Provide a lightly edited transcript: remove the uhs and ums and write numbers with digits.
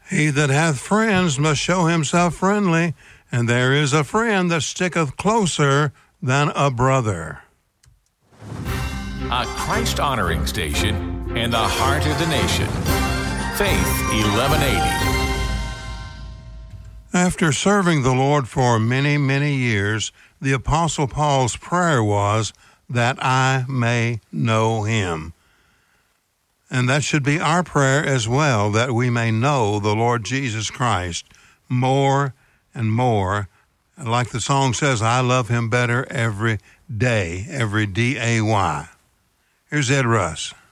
He that hath friends must show himself friendly, and there is a friend that sticketh closer than a brother. A Christ-honoring station in the heart of the nation. Faith 1180. After serving the Lord for many, many years, the Apostle Paul's prayer was that I may know him. And that should be our prayer as well, that we may know the Lord Jesus Christ more and more. And like the song says, I love him better every day, every day. Here's Ed Russ.